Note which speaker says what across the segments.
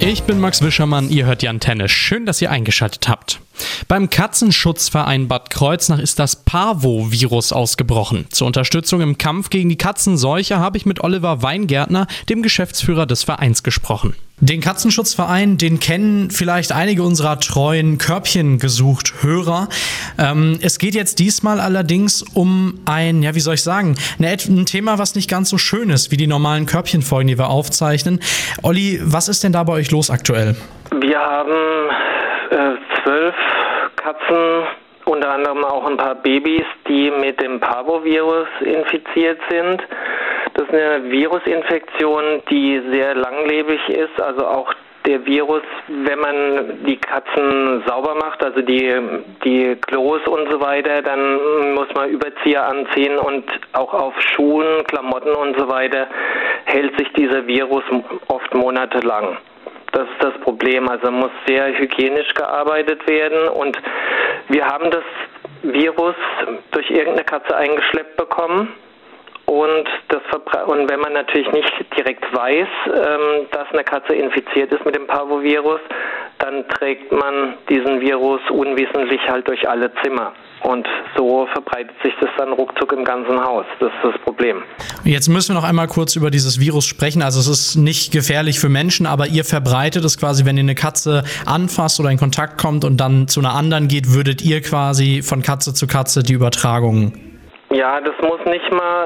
Speaker 1: Ich bin Max Wischermann, ihr hört die Antenne. Schön, dass ihr eingeschaltet habt. Beim Katzenschutzverein Bad Kreuznach ist das Parvovirus ausgebrochen. Zur Unterstützung im Kampf gegen die Katzenseuche habe ich mit Oliver Weingärtner, dem Geschäftsführer des Vereins, gesprochen. Den Katzenschutzverein, den kennen vielleicht einige unserer treuen Körbchen gesucht Hörer. Es geht jetzt diesmal allerdings um ein Thema, was nicht ganz so schön ist wie die normalen Körbchenfolgen, die wir aufzeichnen. Olli, was ist denn da bei euch los aktuell?
Speaker 2: Wir haben 12 Katzen, unter anderem auch ein paar Babys, die mit dem Parvovirus infiziert sind. Das ist eine Virusinfektion, die sehr langlebig ist, also auch der Virus, wenn man die Katzen sauber macht, also die Klos und so weiter, dann muss man Überzieher anziehen und auch auf Schuhen, Klamotten und so weiter hält sich dieser Virus oft monatelang. Das ist das Problem, also muss sehr hygienisch gearbeitet werden und wir haben das Virus durch irgendeine Katze eingeschleppt bekommen. Und wenn man natürlich nicht direkt weiß, dass eine Katze infiziert ist mit dem Parvovirus, dann trägt man diesen Virus unwissentlich halt durch alle Zimmer. Und so verbreitet sich das dann ruckzuck im ganzen Haus. Das ist das Problem.
Speaker 1: Jetzt müssen wir noch einmal kurz über dieses Virus sprechen. Also es ist nicht gefährlich für Menschen, aber ihr verbreitet es quasi, wenn ihr eine Katze anfasst oder in Kontakt kommt und dann zu einer anderen geht, würdet ihr quasi von Katze zu Katze die Übertragung.
Speaker 2: Ja, das muss nicht mal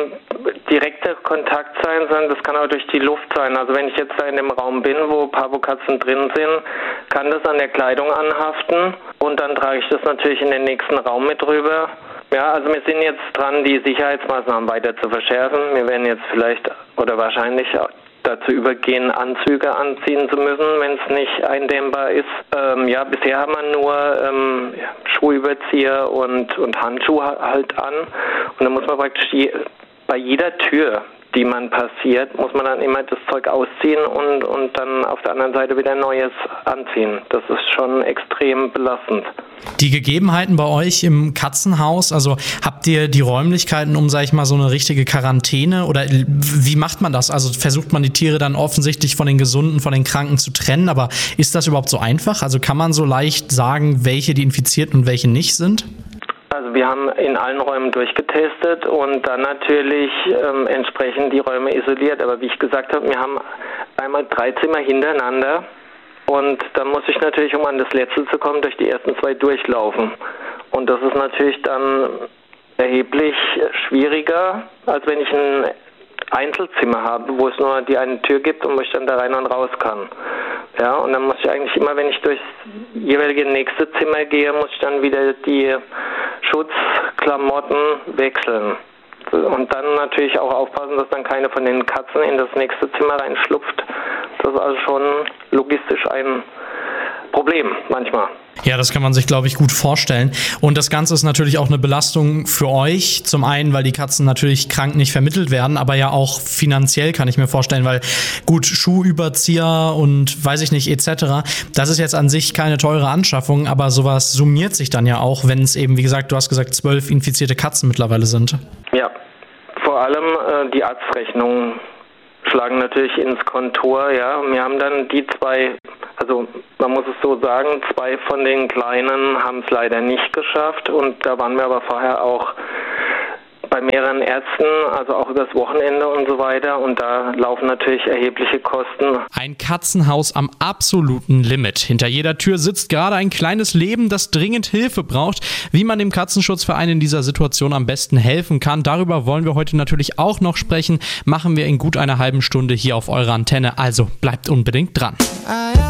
Speaker 2: direkter Kontakt sein, sondern das kann auch durch die Luft sein. Also wenn ich jetzt da in dem Raum bin, wo Parvokatzen drin sind, kann das an der Kleidung anhaften und dann trage ich das natürlich in den nächsten Raum mit rüber. Ja, also wir sind jetzt dran, die Sicherheitsmaßnahmen weiter zu verschärfen. Wir werden jetzt vielleicht oder wahrscheinlich dazu übergehen, Anzüge anziehen zu müssen, wenn es nicht eindämmbar ist. Bisher haben wir nur Schuhüberzieher und Handschuhe halt an. Und dann muss man praktisch bei jeder Tür, die man passiert, muss man dann immer das Zeug ausziehen und dann auf der anderen Seite wieder Neues anziehen. Das ist schon extrem belastend.
Speaker 1: Die Gegebenheiten bei euch im Katzenhaus, also habt ihr die Räumlichkeiten um, sag ich mal, so eine richtige Quarantäne oder wie macht man das? Also versucht man die Tiere dann offensichtlich von den Gesunden, von den Kranken zu trennen, aber ist das überhaupt so einfach? Also kann man so leicht sagen, welche die infiziert und welche nicht sind?
Speaker 2: Also wir haben in allen Räumen durchgetestet und dann natürlich entsprechend die Räume isoliert. Aber wie ich gesagt habe, wir haben einmal 3 Zimmer hintereinander und dann muss ich natürlich, um an das letzte zu kommen, durch die ersten 2 durchlaufen. Und das ist natürlich dann erheblich schwieriger, als wenn ich ein Einzelzimmer habe, wo es nur die eine Tür gibt und wo ich dann da rein und raus kann. Ja, und dann muss ich eigentlich immer, wenn ich durchs jeweilige nächste Zimmer gehe, muss ich dann wieder die Schutzklamotten wechseln. Und dann natürlich auch aufpassen, dass dann keine von den Katzen in das nächste Zimmer reinschlupft. Das ist also schon logistisch ein Problem manchmal.
Speaker 1: Ja, das kann man sich, glaube ich, gut vorstellen. Und das Ganze ist natürlich auch eine Belastung für euch. Zum einen, weil die Katzen natürlich krank nicht vermittelt werden, aber ja auch finanziell, kann ich mir vorstellen, weil gut, Schuhüberzieher und weiß ich nicht etc., das ist jetzt an sich keine teure Anschaffung, aber sowas summiert sich dann ja auch, wenn es eben, wie gesagt, du hast gesagt, 12 infizierte Katzen mittlerweile sind.
Speaker 2: Ja, vor allem die Arztrechnungen schlagen natürlich ins Kontor, ja. Wir haben dann die 2, also man muss es so sagen, 2 von den Kleinen haben es leider nicht geschafft und da waren wir aber vorher auch bei mehreren Ärzten, also auch übers Wochenende und so weiter und da laufen natürlich erhebliche Kosten. Ein Katzenhaus am absoluten Limit. Hinter jeder Tür sitzt gerade ein kleines Leben, das dringend Hilfe braucht. Wie man dem Katzenschutzverein in dieser Situation am besten helfen kann, darüber wollen wir heute natürlich auch noch sprechen. Machen wir in gut einer halben Stunde hier auf eurer Antenne, also bleibt unbedingt dran.